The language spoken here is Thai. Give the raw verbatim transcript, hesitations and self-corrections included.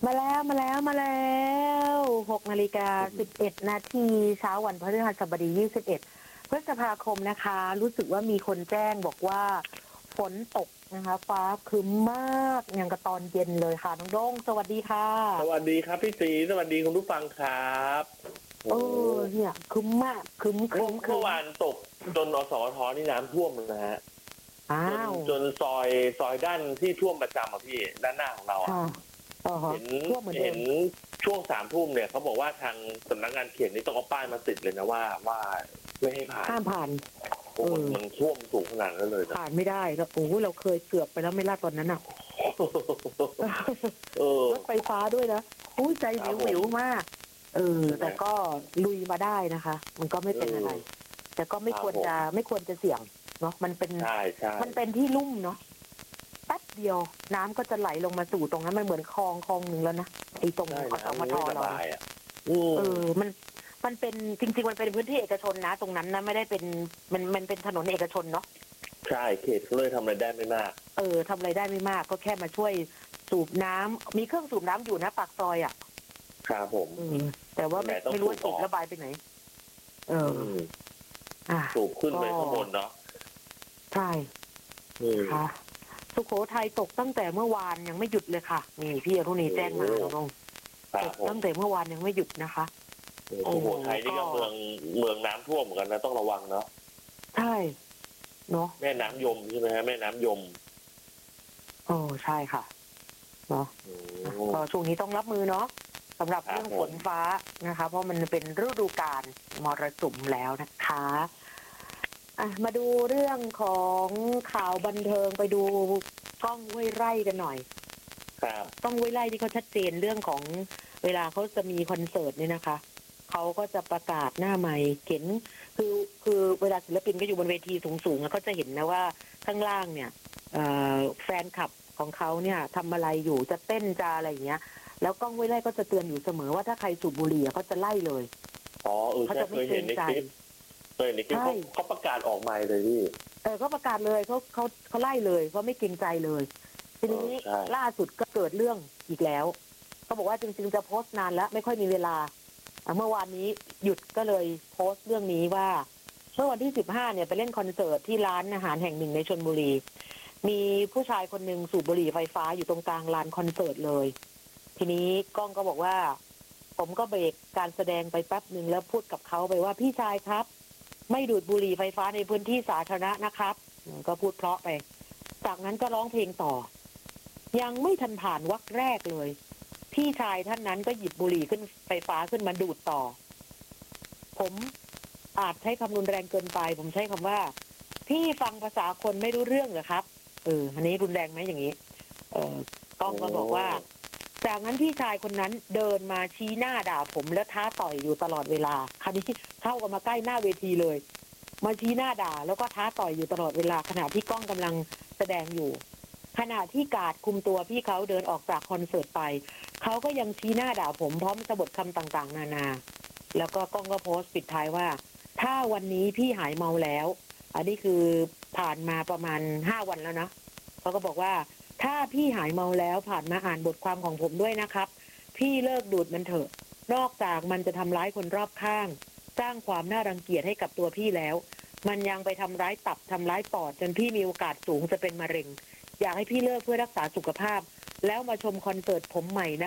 มาแล้วมาแล้วมาแล้วหกนาฬิกาสิบเอ็ดนาทีเช้าวันพฤหัสบดียี่สิบเอ็ดพฤษภาคมนะคะรู้สึกว่ามีคนแจ้งบอกว่าฝนตกนะคะฟ้าครึ้มมากอย่างกับตอนเย็นเลยค่ะน้องโด้งสวัสดีค่ะสวัสดีครับพี่สีสวัสดีคุณผู้ฟังครับเออเนี่ยครึ้มมากครึ้มครึ้มครึ้เมื่อมวานตกจนอสทนี่น้ำท่วมนะฮะอ้าจนวจนซอยซอยด้านที่ท่วมประจำอ่ะพี่ด้านหน้าของเราอ่ะค่ะอ๋อฮะเห็นท่วมเหมือนเดิเห็มนช่วงสามทุ่มเนี่ยเขาบอกว่าทางสำนักงานเขตนี่ต้องเอาป้ายมาติดเลยนะว่าว่าไม่ให้ผ่านห้ามผ่านโอ้มันมันท่วมสูงขนาดนั้นเลยนะผ่านไม่ได้แล้วโอ้เราเคยเกือบไปแล้วไม่ล่าตอนนั้นอ่ะเออรถไฟฟ้าด้วยนะอุ้ยใจครับผมวิวๆมาก เออใช่ไหมแต่ก็ลุยมาได้นะคะ มันก็ไม่เป็นอะไรเออแต่ก็ไม่ครับควรจะไม่ควรจะเสี่ยงเนาะมันเป็นใช่ใช่มันเป็นที่ลุ่มเนาะแป๊บเดียวน้ำก็จะไหลลงมาสู่ตรงนั้นมันเหมือนคลองคลองหนึ่งแล้วนะไอ้ตรงใช่อสมน้ำทไม่สเราบายอ่ะอืมเออ มันมันเป็นจริงๆมันเป็นพื้นที่เอกชนนะ ตรงนั้นนะไม่ได้เป็นมันมันเป็นถนนเอกชนเนาะใช่เขตเขาเลยทำอะไรได้ไม่มากเออทำอะไรได้ไม่มากก็แค่มาช่วยสูบน้ำมีเครื่องสูบน้ำอยู่นะปากซอยอ่ะครับผมอืมแต่ว่าไม่แต่ต้องไม่รู้ว่าสูสูบบ ออกระบายไปไหน เอออืมอ่ะสูบขึ้นไปก็ข้างบนเนาะใช่อืมค่ะ สุโขทัยตกตั้งแต่เมื่อวานยังไม่หยุดเลยค่ะนี่พี่อรุณีแจ้งมาน้องครัตบกผมตั้งแต่เมื่อวานยังไม่หยุดนะคะ โอ้สุโหโขทัยนี่ก็ก็เมืองเมืองน้ำท่วมเหมือนกันนะต้องระวังเนาะใช่เนาะแม่น้ำยมใช่ไหมฮะแม่น้ำยมโอ้ใช่ค่ะเนาะอือ่ะมก็ช่วงนี้ต้องรับมือเนาะสำหรับครับเรื่องฝนฟ้านะคะ เพราะมันเป็นฤดูกาลมรสุมแล้วนะคะอ่ะมาดูเรื่องของข่าวบันเทิงไปดูกล้องห้วยไร่กันหน่อยครับกล้องห้วยไร่ที่เขาชัดเจนเรื่องของเวลาเขาจะมีคอนเสิร์ตเนี่ยนะคะเขาก็จะประกาศหน้าไมค์เห็นคือคือเวลาศิลปินก็อยู่บนเวทีสูงๆเขาจะเห็นนะว่าข้างล่างเนี่ยเอ่อแฟนคลับของเขาเนี่ยทำอะไรอยู่จะเต้นจะอะไรอย่างเงี้ย แล้วกล้องห้วยไร่ก็จะเตือนอยู่เสมอว่าถ้าใครสูบบุหรี่เขาจะไล่เลยอ๋อเออเขาใช่จะเคไม่ยเกรเห็นงในใจคลิปเคยเห็นในคลิปใช่เขาเขาประกาศออกไมค์เลยพี่เออเขาประกาศเลยเขาเขาเขาไล่เลยเพราะไม่เกรงใจเลยทีนี้เออใช่ล่าสุดก็เกิดเรื่องอีกแล้วเขาบอกว่าจริงๆจะโพสต์นานแล้วไม่ค่อยมีเวลาอ่ะเมื่อวานนี้หยุดก็เลยโพสต์เรื่องนี้ว่าเมื่อวันที่สิบห้าเนี่ยไปเล่นคอนเสิร์ตที่ร้านอาหารแห่งหนึ่งในชลบุรีมีผู้ชายคนหนึ่งสูบบุหรี่ไฟฟ้าอยู่ตรงกลางลานคอนเสิร์ตเลยทีนี้ก้องก็บอกว่า ผมก็เบรกการแสดงไปแป๊บหนึ่งแล้วพูดกับเขาไปว่าพี่ชายครับ ไม่ดูดบุหรี่ไฟฟ้าในพื้นที่สาธารณะนะครับอืมก็พูดเพราะไป จากนั้นก็ร้องเพลงต่อ ยังไม่ทันผ่านวรรคแรกเลย พี่ชายท่านนั้นก็หยิบบุหรี่ขึ้นไฟฟ้าขึ้นมาดูดต่อ ผมอาจใช้คำรุนแรงเกินไป ผมใช้คำว่า พี่ฟังภาษาคนไม่รู้เรื่องเหรอครับเอออันนี้รุนแรงไหมอย่างนี้ เออก้องก็บอกว่า จากนั้นพี่ชายคนนั้นเดินมาชี้หน้าด่าผมและท้าต่อยอยู่ตลอดเวลาคราวนี้เข้ากันมาใกล้หน้าเวทีเลย มาชี้หน้าด่าแล้วก็ท้าต่อยอยู่ตลอดเวลาขณะที่กล้องกำลังแสดงอยู่ ขณะที่กาดคุมตัวพี่เขาเดินออกจากคอนเสิร์ตไปเขาก็ยังชี้หน้าด่าผมพร้อมสะบทคำต่างๆ นานา แล้วก็กล้องก็โพสต์ปิดท้ายว่า ถ้าวันนี้พี่หายเมาแล้ว อันนี้คือผ่านมาประมาณห้าวันแล้วนะเขาก็บอกว่า ถ้าพี่หายเมาแล้วผ่านมาอ่านบทความของผมด้วยนะครับ พี่เลิกดูดมันเถอะ นอกจากมันจะทำร้ายคนรอบข้าง สร้างความน่ารังเกียจให้กับตัวพี่แล้ว มันยังไปทำร้ายตับทำร้ายปอดจนพี่มีโอกาสสูงจะเป็นมะเร็ง อยากให้พี่เลิกเพื่อรักษาสุขภาพ แล้วมาชมคอนเสิร์ตผมใหม่นะ